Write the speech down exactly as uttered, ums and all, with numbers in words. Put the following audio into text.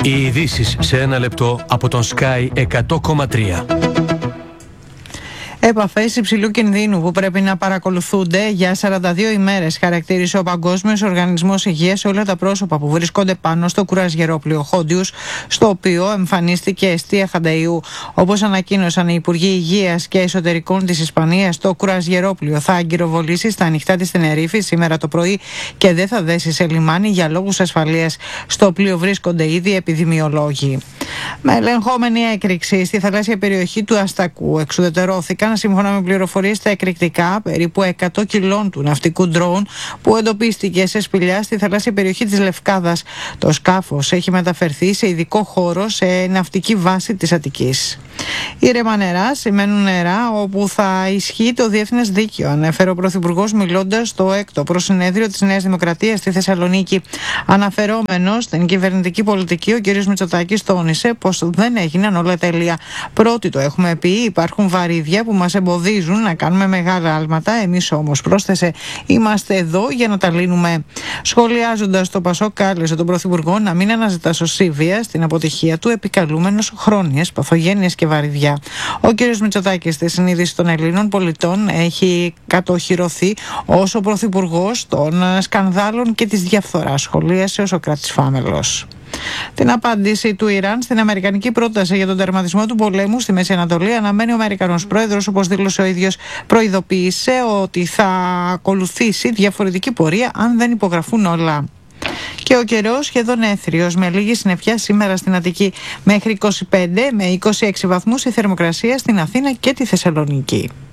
Οι ειδήσεις σε ένα λεπτό από τον Sky εκατό κόμμα τρία. Επαφές υψηλού κινδύνου που πρέπει να παρακολουθούνται για σαράντα δύο ημέρες, χαρακτήρισε ο Παγκόσμιος Οργανισμός Υγείας σε όλα τα πρόσωπα που βρίσκονται πάνω στο κουρασγερόπλοιο Χόντιους, στο οποίο εμφανίστηκε αιστεία χανταϊού. Όπως ανακοίνωσαν οι Υπουργοί Υγείας και Εσωτερικών της Ισπανίας, το κουρασγερόπλοιο θα αγκυροβολήσει στα ανοιχτά της Τενερίφη σήμερα το πρωί και δεν θα δέσει σε λιμάνι για λόγους ασφαλείας. Στο πλοίο βρίσκονται ήδη επιδημιολόγοι. Με ελεγχόμενη έκρηξη στη θαλάσσια περιοχή του Αστακού εξουδετερώθηκαν, σύμφωνα με πληροφορίες, τα εκρηκτικά περίπου εκατό κιλών του ναυτικού ντρόουν που εντοπίστηκε σε σπηλιά στη θαλάσσια περιοχή της Λευκάδας. Το σκάφος έχει μεταφερθεί σε ειδικό χώρο σε ναυτική βάση της Αττικής. Ήρεμα νερά σημαίνουν νερά όπου θα ισχύει το διεθνές δίκαιο, ανέφερε ο Πρωθυπουργός μιλώντας στο έκτο προσυνέδριο της Νέας Δημοκρατίας στη Θεσσαλονίκη. Αναφερόμενος στην κυβερνητική πολιτική, ο κ. Μητσοτάκης τόνισε πως δεν έγιναν όλα τέλεια. Πρώτοι το έχουμε πει, υπάρχουν βαρύδια που μας εμποδίζουν να κάνουμε μεγάλα άλματα. Εμείς όμως, πρόσθεσε, είμαστε εδώ για να τα λύνουμε. Σχολιάζοντας, το Πασόκ κάλεσε τον Πρωθυπουργό να μην αναζητά σωσίβια στην αποτυχία του, επικαλούμενος χρόνιες παθογένειες και βαρύδια. Ο κ. Μητσοτάκης, στη συνείδηση των Ελλήνων πολιτών, έχει κατοχυρωθεί ως ο Πρωθυπουργός των σκανδάλων και της διαφθοράς, σχολίασε ο Σωκράτης Φάμελος. Την απάντηση του Ιράν στην αμερικανική πρόταση για τον τερματισμό του πολέμου στη Μέση Ανατολή αναμένει ο Αμερικανός πρόεδρος, όπως δήλωσε ο ίδιος, προειδοποίησε ότι θα ακολουθήσει διαφορετική πορεία αν δεν υπογραφούν όλα. Και ο καιρός σχεδόν έθριος, με λίγη συννεφιά σήμερα στην Αττική, μέχρι είκοσι πέντε με είκοσι έξι βαθμούς η θερμοκρασία στην Αθήνα και τη Θεσσαλονίκη.